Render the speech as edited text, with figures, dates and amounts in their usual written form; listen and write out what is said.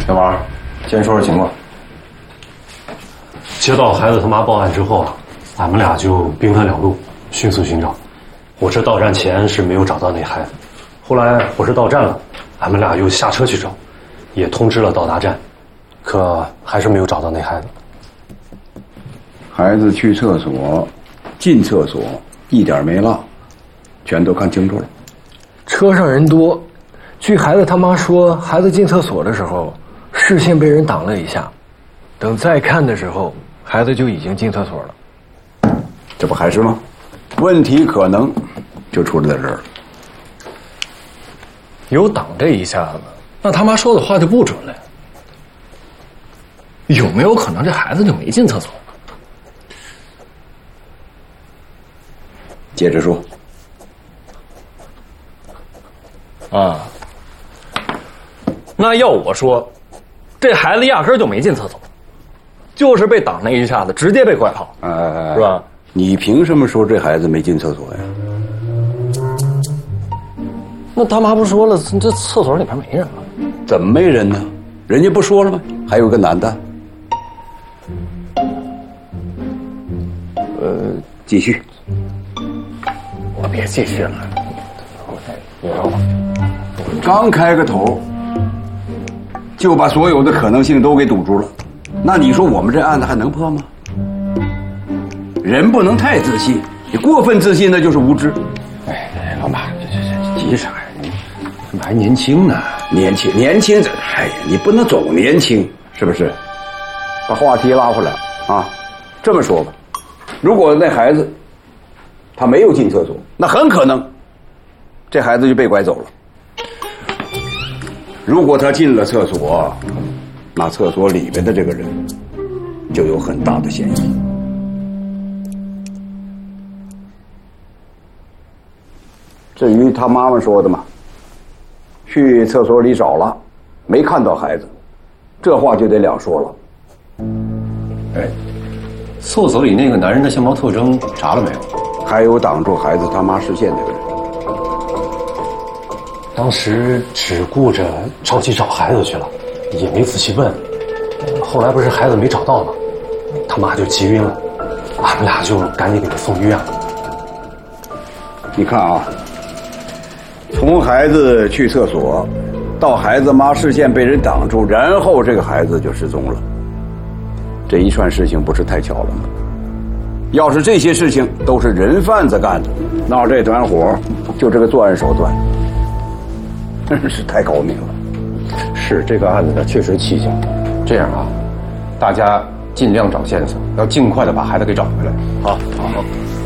小王，先说说情况。 接到孩子他妈报案之后啊，俺们俩就兵分两路，迅速寻找。火车到站前是没有找到那孩子，后来火车到站了，俺们俩又下车去找，也通知了到达站，可还是没有找到那孩子。 孩子去厕所，进厕所一点没落，全都看清楚了。 车上人多，据孩子他妈说，孩子进厕所的时候，视线被人挡了一下，等再看的时候，孩子就已经进厕所了。 这不还是吗？问题可能就出在这儿了。 有挡这一下子，那他妈说的话就不准了。有没有可能这孩子就没进厕所？ 接着说。 啊，那要我说，这孩子压根儿就没进厕所，就是被挡那一下子，直接被拐跑，是吧？ 你凭什么说这孩子没进厕所呀？ 那他妈不说了，这厕所里边没人吗？ 怎么没人呢？人家不说了吗？还有个男的。继续。 我别继续了，你说吧。 刚开个头，就把所有的可能性都给堵住了，那你说我们这案子还能破吗？人不能太自信，你过分自信那就是无知。 哎，老马，这急啥呀？你还年轻呢。 年轻，哎呀，你不能总年轻，是不是？把话题拉回来啊，这么说吧，如果那孩子他没有进厕所，那很可能这孩子就被拐走了。如果他进了厕所，那厕所里边的这个人就有很大的嫌疑。至于他妈妈说的嘛，去厕所里找了，没看到孩子，这话就得两说了。 哎，厕所里那个男人的相貌特征查了没有？ 还有挡住孩子他妈视线那个人， 当时只顾着着急找孩子去了，也没仔细问。后来不是孩子没找到吗？他妈就急晕了，俺们俩就赶紧给他送医院了。 你看啊，从孩子去厕所到孩子妈视线被人挡住，然后这个孩子就失踪了，这一串事情不是太巧了吗？要是这些事情都是人贩子干的，那这团伙就这个作案手段真是太高明了。 是这个案子呢，确实蹊跷。这样啊，大家尽量找线索，要尽快的把孩子给找回来。 好。